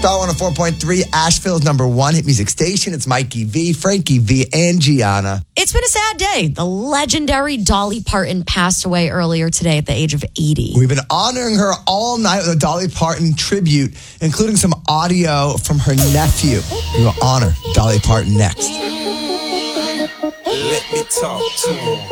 Star 104.3, Asheville's number one hit music station. It's Mikey V, Frankie V, and Gianna. It's been a sad day. The legendary Dolly Parton passed away earlier today at the age of 80. We've been honoring her all night with a Dolly Parton tribute, including some audio from her nephew. We will honor Dolly Parton next. Let me talk to him.